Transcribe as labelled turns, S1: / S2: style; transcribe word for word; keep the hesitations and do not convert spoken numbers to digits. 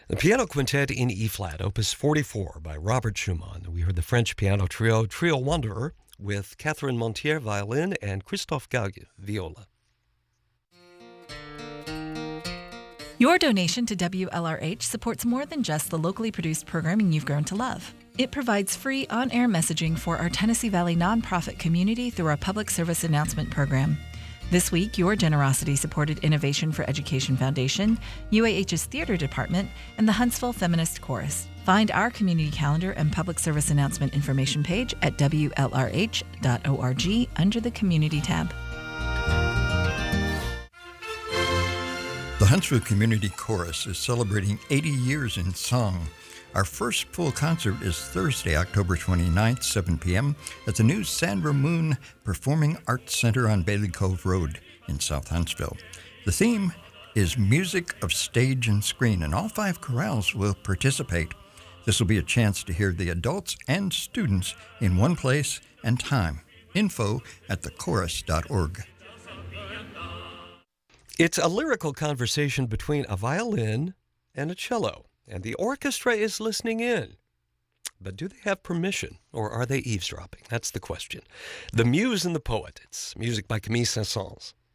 S1: The Piano Quintet in E-flat, Opus forty-four by Robert Schumann. We heard the French piano trio, Trio Wanderer, with Catherine Montier, violin, and Christophe Gague, viola.
S2: Your donation to W L R H supports more than just the locally produced programming you've grown to love. It provides free on-air messaging for our Tennessee Valley nonprofit community through our public service announcement program. This week, your generosity supported Innovation for Education Foundation, U A H's Theater Department, and the Huntsville Feminist Chorus. Find our community calendar and public service announcement information page at W L R H dot org under the Community tab.
S3: The Huntsville Community Chorus is celebrating eighty years in song. Our first full concert is Thursday, October twenty-ninth, seven p.m. at the new Sandra Moon Performing Arts Center on Bailey Cove Road in South Huntsville. The theme is Music of Stage and Screen, and all five chorales will participate. This will be a chance to hear the adults and students in one place and time. Info at the chorus dot org.
S1: It's a lyrical conversation between a violin and a cello, and the orchestra is listening in. But do they have permission, or are they eavesdropping? That's the question. The Muse and the Poet. It's music by Camille Saint-Saëns.